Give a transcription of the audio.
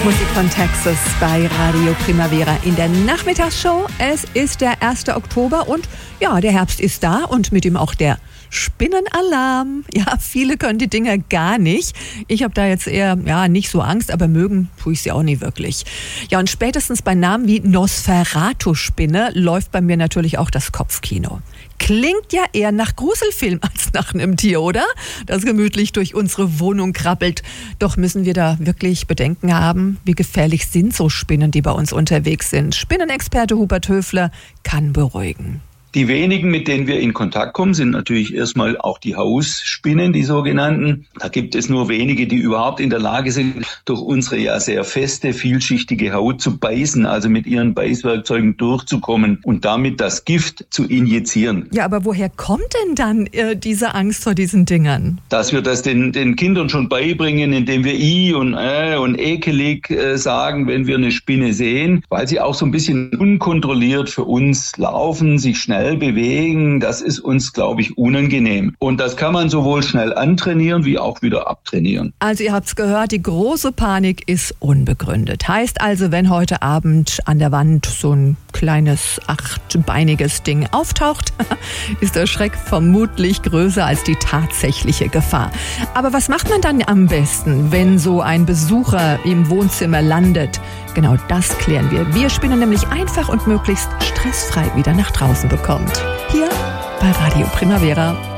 Musik von Texas bei Radio Primavera in der Nachmittagsshow. Es ist der 1. Oktober und ja, der Herbst ist da und mit ihm auch der Spinnenalarm. Ja, viele können die Dinger gar nicht. Ich habe da jetzt eher nicht so Angst, aber mögen tue ich sie auch nie wirklich. Ja, und spätestens bei Namen wie Nosferatu-Spinne läuft bei mir natürlich auch das Kopfkino. Klingt ja eher nach Gruselfilm als nach einem Tier, oder? Das gemütlich durch unsere Wohnung krabbelt. Doch müssen wir da wirklich Bedenken haben? Wie gefährlich sind so Spinnen, die bei uns unterwegs sind? Spinnenexperte Hubert Höfler kann beruhigen. Die wenigen, mit denen wir in Kontakt kommen, sind natürlich erstmal auch die Hausspinnen, die sogenannten. Da gibt es nur wenige, die überhaupt in der Lage sind, durch unsere ja sehr feste, vielschichtige Haut zu beißen, also mit ihren Beißwerkzeugen durchzukommen und damit das Gift zu injizieren. Ja, aber woher kommt denn dann diese Angst vor diesen Dingern? Dass wir das den Kindern schon beibringen, indem wir und ekelig sagen, wenn wir eine Spinne sehen, weil sie auch so ein bisschen unkontrolliert für uns laufen, sich schnell bewegen, das ist uns, glaube ich, unangenehm. Und das kann man sowohl schnell antrainieren, wie auch wieder abtrainieren. Also ihr habt's gehört, die große Panik ist unbegründet. Heißt also, wenn heute Abend an der Wand so ein kleines 8-beiniges Ding auftaucht, ist der Schreck vermutlich größer als die tatsächliche Gefahr. Aber was macht man dann am besten, wenn so ein Besucher im Wohnzimmer landet? Genau das klären wir. Wir spinnen nämlich einfach und möglichst stressfrei wieder nach draußen bekommt. Hier bei Radio Primavera.